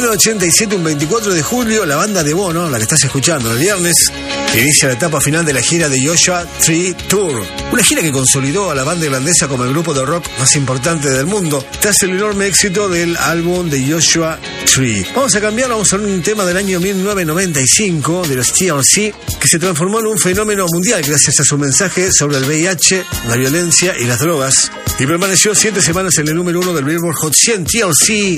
1987, un 24 de julio, la banda de Bono, la que estás escuchando el viernes, inicia la etapa final de la gira de Joshua Tree Tour. Una gira que consolidó a la banda irlandesa como el grupo de rock más importante del mundo, tras el enorme éxito del álbum de Joshua Tree. Vamos a cambiar, vamos a un tema del año 1995 de los TLC, que se transformó en un fenómeno mundial gracias a su mensaje sobre el VIH, la violencia y las drogas, y permaneció 7 semanas en el número 1 del Billboard Hot 100. TLC,